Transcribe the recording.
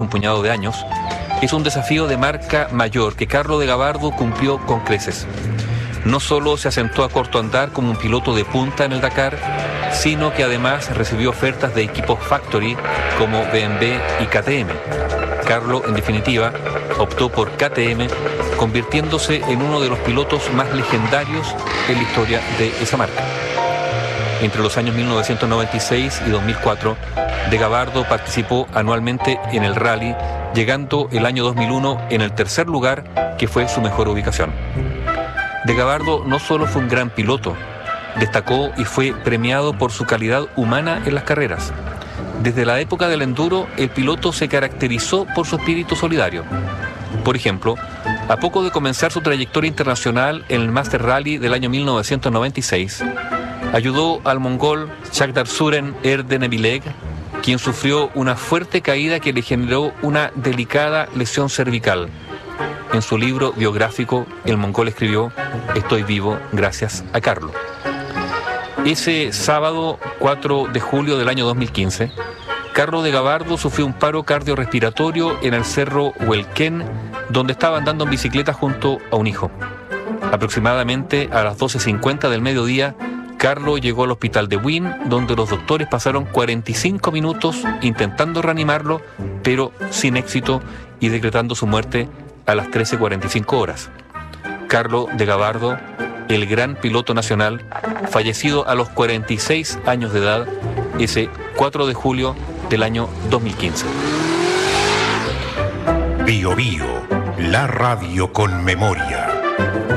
un puñado de años, es un desafío de marca mayor que Carlo de Gabardo cumplió con creces. No solo se asentó a corto andar como un piloto de punta en el Dakar, sino que además recibió ofertas de equipos factory como BMW y KTM. Carlo, en definitiva, optó por KTM, convirtiéndose en uno de los pilotos más legendarios en la historia de esa marca. Entre los años 1996 y 2004, de Gabardo participó anualmente en el rally, llegando el año 2001 en el tercer lugar, que fue su mejor ubicación. De Gabardo no solo fue un gran piloto, destacó y fue premiado por su calidad humana en las carreras. Desde la época del enduro, el piloto se caracterizó por su espíritu solidario. Por ejemplo, a poco de comenzar su trayectoria internacional en el Master Rally del año 1996, ayudó al mongol Shakdarsuren Erdenebileg, quien sufrió una fuerte caída que le generó una delicada lesión cervical. En su libro biográfico, el mongol escribió: "Estoy vivo gracias a Carlo". Ese sábado 4 de julio del año 2015, Carlo de Gabardo sufrió un paro cardiorrespiratorio en el cerro Huelquén, donde estaba andando en bicicleta junto a un hijo. Aproximadamente a las 12:50 del mediodía, Carlo llegó al hospital de Wien, donde los doctores pasaron 45 minutos intentando reanimarlo, pero sin éxito, y decretando su muerte a las 13:45 horas. Carlo de Gabardo, el gran piloto nacional, fallecido a los 46 años de edad, ese 4 de julio del año 2015. Bio Bio, la radio con memoria.